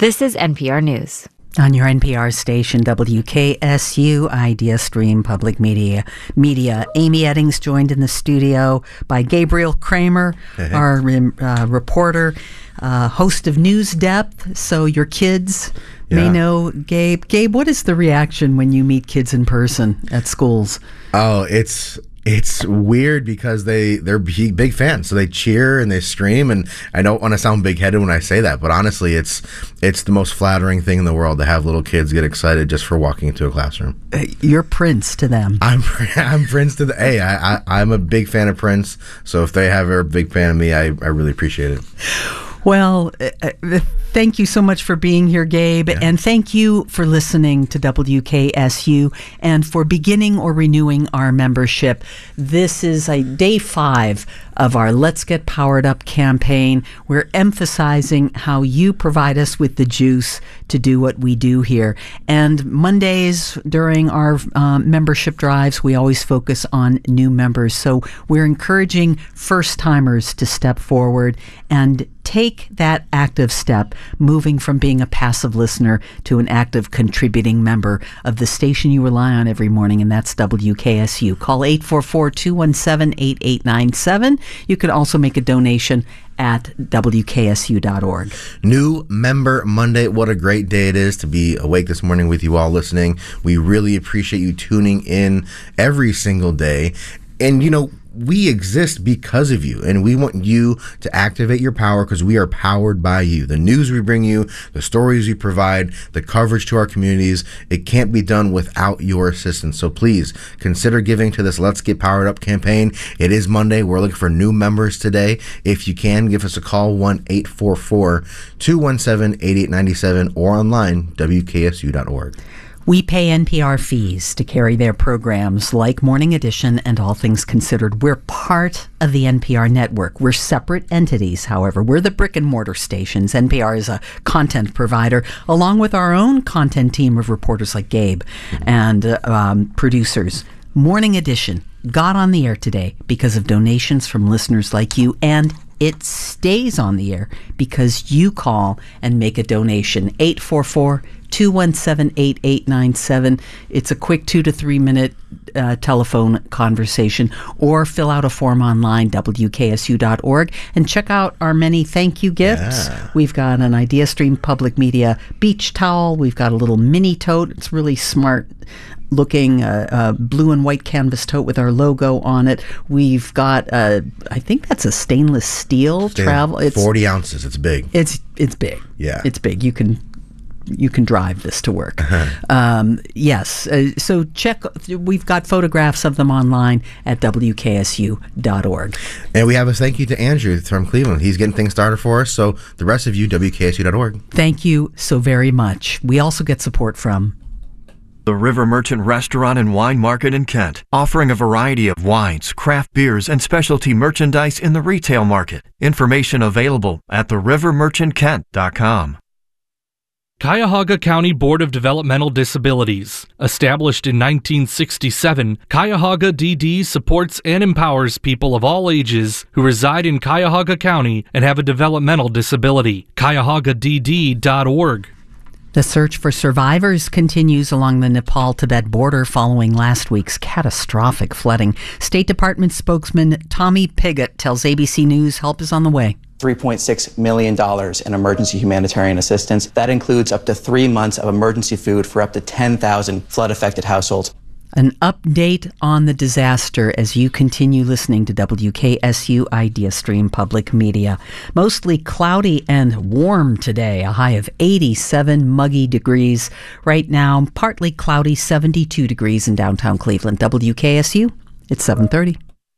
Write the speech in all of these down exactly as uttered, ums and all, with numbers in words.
This is N P R News. On your N P R station, W K S U, Idea Stream Public Media. Media. Amy Eddings joined in the studio by Gabriel Kramer, hey. our uh, reporter, uh, host of News Depth. So your kids yeah. may know Gabe. Gabe, what is the reaction when you meet kids in person at schools? Oh, it's... It's weird because they, they're big, big fans, so they cheer and they scream, and I don't want to sound big-headed when I say that, but honestly, it's it's the most flattering thing in the world to have little kids get excited just for walking into a classroom. You're Prince to them. I'm I'm Prince to the... Hey, I, I, I'm a big fan of Prince, so if they have a big fan of me, I, I really appreciate it. Well, uh, thank you so much for being here, Gabe, yeah. and thank you for listening to W K S U and for beginning or renewing our membership. This is a day five of our Let's Get Powered Up campaign. We're emphasizing how you provide us with the juice to do what we do here. And Mondays during our uh, membership drives, we always focus on new members. So we're encouraging first-timers to step forward and take that active step, moving from being a passive listener to an active contributing member of the station you rely on every morning, and that's W K S U. Call eight four four, two one seven, eight eight nine seven. You can also make a donation at W K S U dot org. New Member Monday. What a great day it is to be awake this morning with you all listening. We really appreciate you tuning in every single day. And, you know, we exist because of you, and we want you to activate your power because we are powered by you. The news we bring you, the stories we provide, the coverage to our communities, it can't be done without your assistance. So please consider giving to this Let's Get Powered Up campaign. It is Monday. We're looking for new members today. If you can, give us a call, one eight four four, two one seven, eight eight nine seven, or online, W K S U dot org. We pay N P R fees to carry their programs like Morning Edition and All Things Considered. We're part of the N P R network. We're separate entities, however. We're the brick and mortar stations. N P R is a content provider, along with our own content team of reporters like Gabe and uh, um, producers. Morning Edition got on the air today because of donations from listeners like you, and it stays on the air because you call and make a donation. eight four four, two one seven, eight eight nine seven. It's a quick two to three minute uh, telephone conversation, or fill out a form online, W K S U dot org, and check out our many thank you gifts. Yeah. We've got an Idea Stream Public Media beach towel. We've got a little mini tote. It's really smart looking uh, uh, blue and white canvas tote with our logo on it. We've got, uh, I think that's a stainless steel Stainless, travel. It's forty ounces. It's big. It's it's big. Yeah. It's big. You can you can drive this to work. Uh-huh. Um, yes. Uh, so check. We've got photographs of them online at W K S U dot org. And we have a thank you to Andrew from Cleveland. He's getting things started for us. So the rest of you, W K S U dot org. Thank you so very much. We also get support from the River Merchant Restaurant and Wine Market in Kent, offering a variety of wines, craft beers, and specialty merchandise in the retail market. Information available at the river merchant kent dot com. Cuyahoga County Board of Developmental Disabilities. Established in nineteen sixty-seven, Cuyahoga D D supports and empowers people of all ages who reside in Cuyahoga County and have a developmental disability. Cuyahoga D D dot org. The search for survivors continues along the Nepal-Tibet border following last week's catastrophic flooding. State Department spokesman Tommy Pigott tells A B C News help is on the way. three point six million dollars in emergency humanitarian assistance. That includes up to three months of emergency food for up to ten thousand flood-affected households. An update on the disaster as you continue listening to W K S U Idea Stream Public Media. Mostly cloudy and warm today, a high of eighty-seven muggy degrees. Right now, partly cloudy, seventy-two degrees in downtown Cleveland. W K S U, it's seven thirty.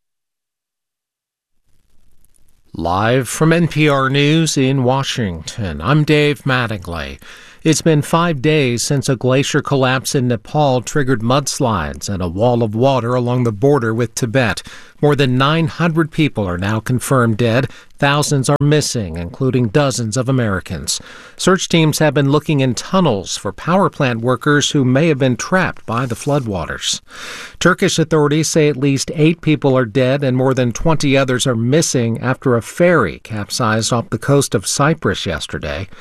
Live from N P R News in Washington, I'm Dave Mattingly. It's been five days since a glacier collapse in Nepal triggered mudslides and a wall of water along the border with Tibet. More than nine hundred people are now confirmed dead. Thousands are missing, including dozens of Americans. Search teams have been looking in tunnels for power plant workers who may have been trapped by the floodwaters. Turkish authorities say at least eight people are dead and more than twenty others are missing after a ferry capsized off the coast of Cyprus yesterday.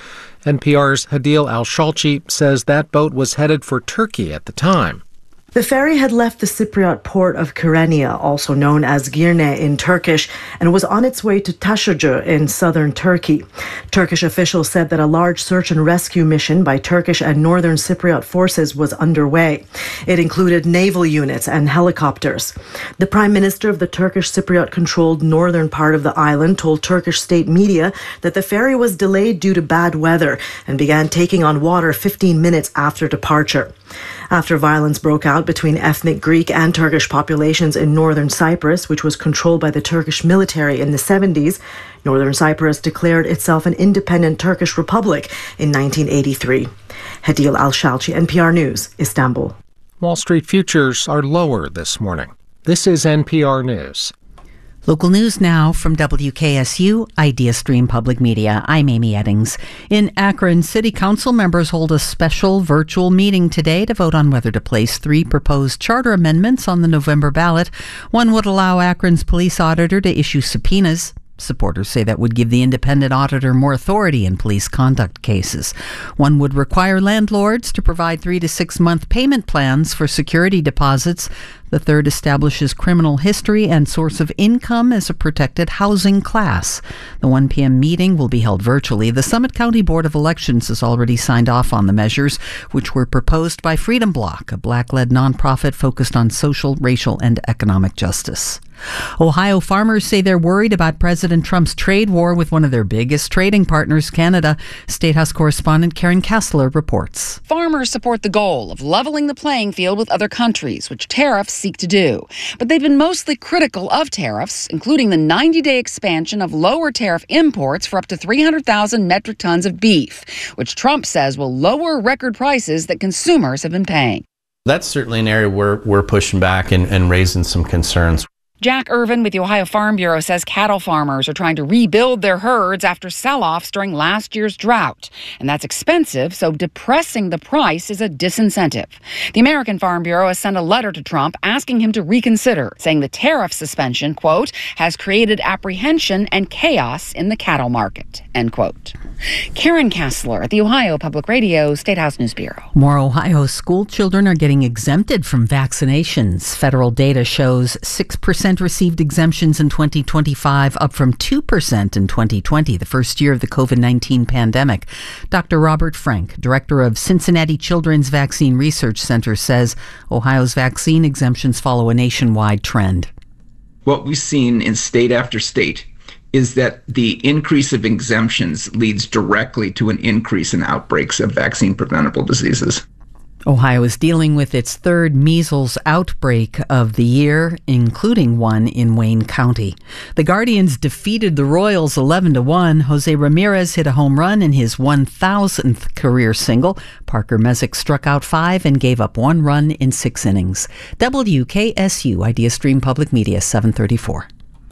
N P R's Hadil Al-Shalchi says that boat was headed for Turkey at the time. The ferry had left the Cypriot port of Kyrenia, also known as Girne in Turkish, and was on its way to Taşucu in southern Turkey. Turkish officials said that a large search and rescue mission by Turkish and northern Cypriot forces was underway. It included naval units and helicopters. The prime minister of the Turkish Cypriot-controlled northern part of the island told Turkish state media that the ferry was delayed due to bad weather and began taking on water fifteen minutes after departure. After violence broke out between ethnic Greek and Turkish populations in northern Cyprus, which was controlled by the Turkish military in the seventies, northern Cyprus declared itself an independent Turkish republic in nineteen eighty-three. Hadil Al-Shalchi, N P R News, Istanbul. Wall Street futures are lower this morning. This is N P R News. Local news now from W K S U, Idea Stream Public Media. I'm Amy Eddings. In Akron, City Council members hold a special virtual meeting today to vote on whether to place three proposed charter amendments on the November ballot. One would allow Akron's police auditor to issue subpoenas. Supporters say that would give the independent auditor more authority in police conduct cases. One would require landlords to provide three to six month payment plans for security deposits. The third establishes criminal history and source of income as a protected housing class. The one p.m. meeting will be held virtually. The Summit County Board of Elections has already signed off on the measures, which were proposed by Freedom Bloc, a black-led nonprofit focused on social, racial, and economic justice. Ohio farmers say they're worried about President Trump's trade war with one of their biggest trading partners, Canada. State House correspondent Karen Kessler reports. Farmers support the goal of leveling the playing field with other countries, which tariffs seek to do. But they've been mostly critical of tariffs, including the ninety-day expansion of lower tariff imports for up to three hundred thousand metric tons of beef, which Trump says will lower record prices that consumers have been paying. That's certainly an area where we're pushing back and, and raising some concerns. Jack Irvin with the Ohio Farm Bureau says cattle farmers are trying to rebuild their herds after sell-offs during last year's drought. And that's expensive, so depressing the price is a disincentive. The American Farm Bureau has sent a letter to Trump asking him to reconsider, saying the tariff suspension, quote, has created apprehension and chaos in the cattle market, end quote. Karen Kessler at the Ohio Public Radio State House News Bureau. More Ohio school children are getting exempted from vaccinations. Federal data shows six percent received exemptions in twenty twenty-five, up from two percent in twenty twenty, the first year of the covid nineteen pandemic. Doctor Robert Frank, director of Cincinnati Children's Vaccine Research Center, says Ohio's vaccine exemptions follow a nationwide trend. What we've seen in state after state is that the increase of exemptions leads directly to an increase in outbreaks of vaccine-preventable diseases. Ohio is dealing with its third measles outbreak of the year, including one in Wayne County. The Guardians defeated the Royals eleven to one. Jose Ramirez hit a home run in his one thousandth career single. Parker Messick struck out five and gave up one run in six innings. W K S U, Idea Stream Public Media, seven thirty-four.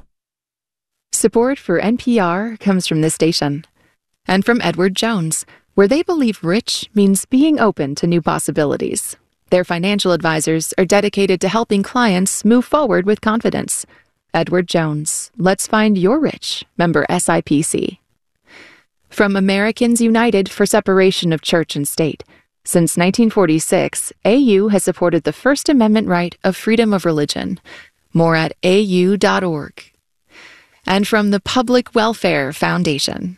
Support for N P R comes from this station and from Edward Jones, where they believe rich means being open to new possibilities. Their financial advisors are dedicated to helping clients move forward with confidence. Edward Jones, let's find your rich. Member S I P C. From Americans United for Separation of Church and State. Since nineteen forty-six, A U has supported the First Amendment right of freedom of religion. More at A U dot org. And from the Public Welfare Foundation.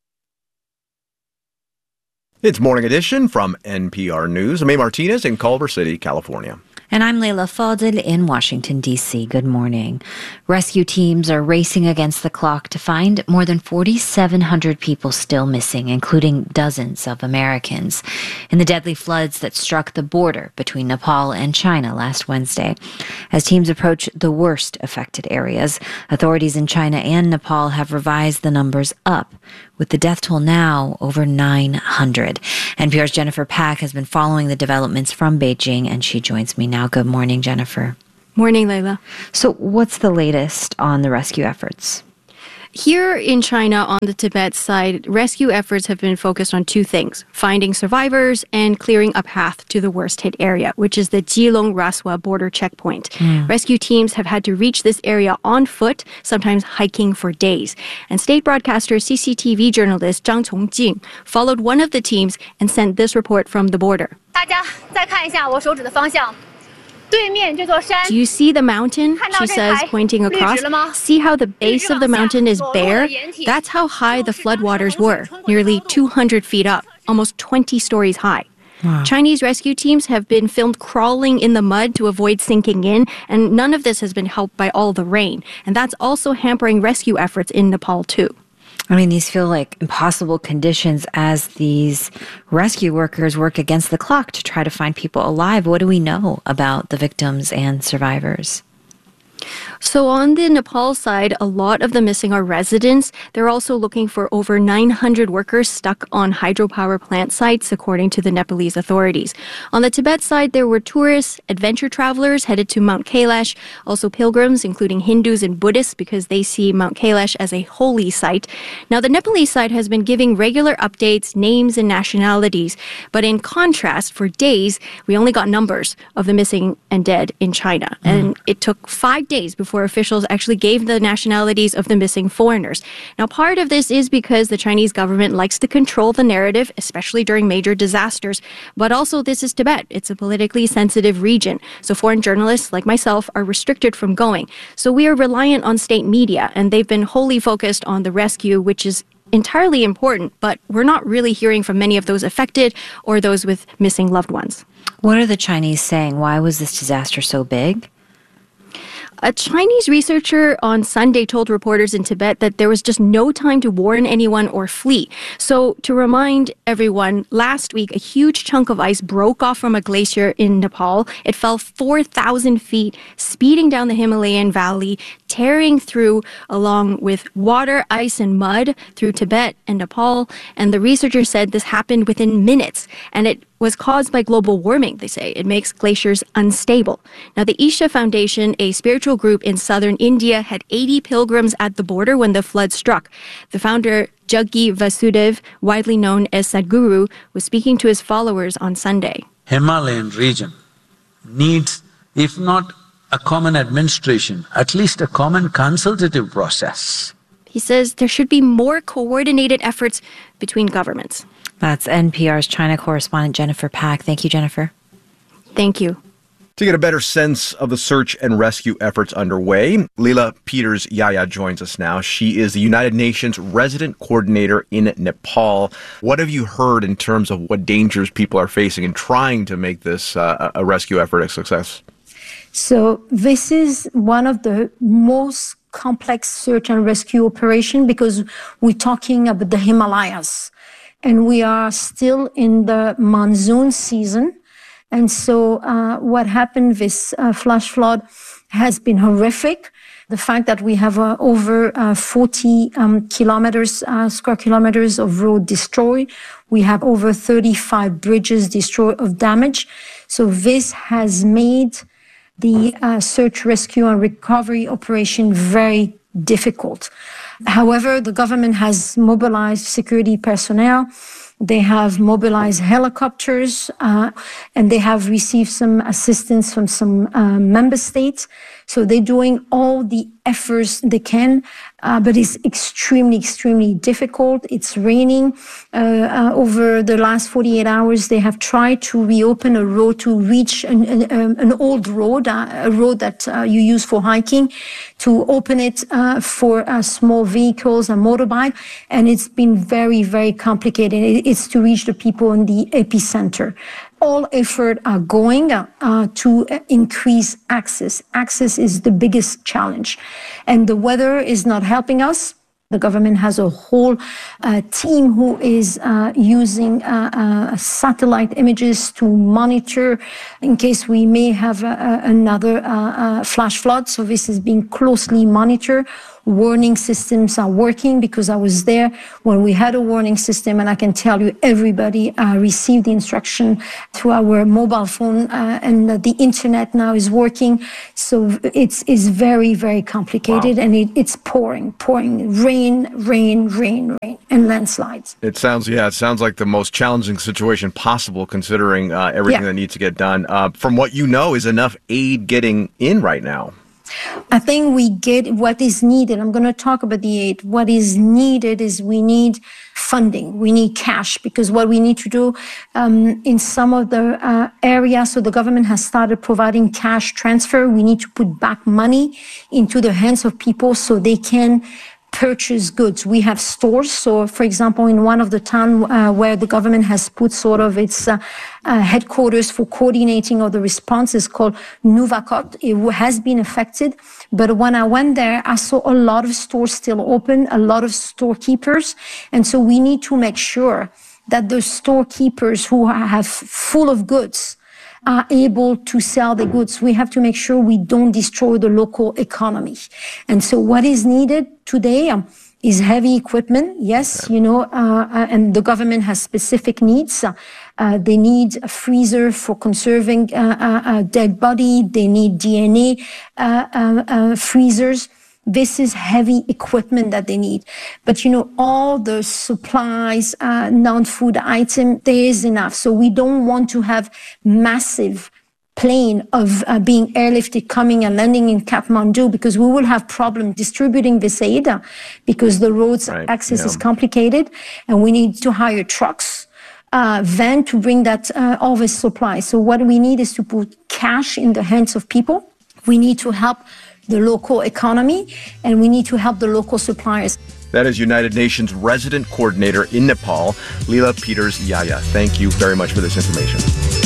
It's Morning Edition from N P R News. I'm A. Martinez in Culver City, California. And I'm Leila Fadel in Washington, D C. Good morning. Rescue teams are racing against the clock to find more than forty-seven hundred people still missing, including dozens of Americans, in the deadly floods that struck the border between Nepal and China last Wednesday. As teams approach the worst affected areas, authorities in China and Nepal have revised the numbers up, with the death toll now over nine hundred. N P R's Jennifer Pack has been following the developments from Beijing, and she joins me now. Good morning, Jennifer. Morning, Leila. So what's the latest on the rescue efforts? Here in China, on the Tibet side, rescue efforts have been focused on two things: finding survivors and clearing a path to the worst-hit area, which is the Jilong-Raswa border checkpoint. Mm. Rescue teams have had to reach this area on foot, sometimes hiking for days. And state broadcaster C C T V journalist Zhang Chongjing followed one of the teams and sent this report from the border. 大家再看一下我手指的方向。 Do you see the mountain? She says, pointing across. See how the base of the mountain is bare? That's how high the floodwaters were, nearly two hundred feet up, almost twenty stories high. Wow. Chinese rescue teams have been filmed crawling in the mud to avoid sinking in, and none of this has been helped by all the rain. And that's also hampering rescue efforts in Nepal, too. I mean, these feel like impossible conditions as these rescue workers work against the clock to try to find people alive. What do we know about the victims and survivors? So on the Nepal side, a lot of the missing are residents. They're also looking for over nine hundred workers stuck on hydropower plant sites, according to the Nepalese authorities. On the Tibet side, there were tourists, adventure travelers headed to Mount Kailash, also pilgrims, including Hindus and Buddhists, because they see Mount Kailash as a holy site. Now, the Nepalese side has been giving regular updates, names, and nationalities. But in contrast, for days, we only got numbers of the missing and dead in China. Mm. And it took five days before officials actually gave the nationalities of the missing foreigners. Now, part of this is because the Chinese government likes to control the narrative, especially during major disasters. But also, this is Tibet. It's a politically sensitive region. So foreign journalists like myself are restricted from going. So we are reliant on state media, and they've been wholly focused on the rescue, which is entirely important, but we're not really hearing from many of those affected or those with missing loved ones. What are the Chinese saying? Why was this disaster so big? A Chinese researcher on Sunday told reporters in Tibet that there was just no time to warn anyone or flee. So to remind everyone, last week, a huge chunk of ice broke off from a glacier in Nepal. It fell four thousand feet, speeding down the Himalayan valley, tearing through along with water, ice, and mud through Tibet and Nepal. And the researcher said this happened within minutes, and it was caused by global warming, they say. It makes glaciers unstable. Now, the Isha Foundation, a spiritual group in southern India, had eighty pilgrims at the border when the flood struck. The founder, Jaggi Vasudev, widely known as Sadhguru, was speaking to his followers on Sunday. Himalayan region needs, if not a common administration, at least a common consultative process. He says there should be more coordinated efforts between governments. That's N P R's China correspondent Jennifer Pack. Thank you, Jennifer. Thank you. To get a better sense of the search and rescue efforts underway, Leela Peters-Yaya joins us now. She is the United Nations resident coordinator in Nepal. What have you heard in terms of what dangers people are facing in trying to make this uh, a rescue effort a success? So this is one of the most complex search and rescue operation because we're talking about the Himalayas. And we are still in the monsoon season. And so uh, what happened, this uh, flash flood has been horrific. The fact that we have uh, over uh, forty um, kilometers, uh, square kilometers of road destroyed. We have over thirty-five bridges destroyed of damage. So this has made the uh, search, rescue, and recovery operation very difficult. However, the government has mobilized security personnel. They have mobilized helicopters, uh, and they have received some assistance from some uh, member states. So they're doing all the efforts they can, uh, but it's extremely, extremely difficult. It's raining. Uh, uh, over the last forty-eight hours, they have tried to reopen a road to reach an, an, an old road, uh, a road that uh, you use for hiking, to open it uh, for uh, small vehicles and motorbike. And it's been very, very complicated. It's to reach the people in the epicenter. All efforts are going uh, to increase access. Access is the biggest challenge. And the weather is not helping us. The government has a whole uh, team who is uh, using uh, uh, satellite images to monitor in case we may have uh, another uh, uh, flash flood. So this is being closely monitored. warning systems are working, because I was there when we had a warning system, and I can tell you everybody uh, received the instruction through our mobile phone, uh, and uh, the internet now is working. So it's, it's very, very complicated, wow. and it, it's pouring, pouring, rain, rain, rain, rain, and landslides. It sounds, yeah, it sounds like the most challenging situation possible, considering uh, everything yeah. that needs to get done. Uh, from what you know, is enough aid getting in right now? I think we get what is needed. I'm going to talk about the aid. What is needed is we need funding. We need cash, because what we need to do um, in some of the uh, areas, so the government has started providing cash transfer. We need to put back money into the hands of people so they can purchase goods. We have stores. So, for example, in one of the towns uh, where the government has put sort of its uh, uh, headquarters for coordinating of the response is called Nouvakot. It has been affected. But when I went there, I saw a lot of stores still open, a lot of storekeepers. And so we need to make sure that the storekeepers who have full of goods are able to sell the goods. We have to make sure we don't destroy the local economy. And so what is needed today um, is heavy equipment. Yes, you know, uh, uh, and the government has specific needs. Uh, uh, they need a freezer for conserving uh, uh, uh, dead body. They need D N A uh, uh, uh, freezers. This is heavy equipment that they need. But, you know, all the supplies, uh, non-food item, there is enough. So we don't want to have massive plane of uh, being airlifted coming and landing in Kathmandu, because we will have problem distributing this aid uh, because the roads right. access yeah. is complicated, and we need to hire trucks, uh, van to bring that uh, all this supply. So what we need is to put cash in the hands of people. We need to help the local economy, and we need to help the local suppliers. That is United Nations Resident Coordinator in Nepal, Leela Peters-Yaya. Thank you very much for this information.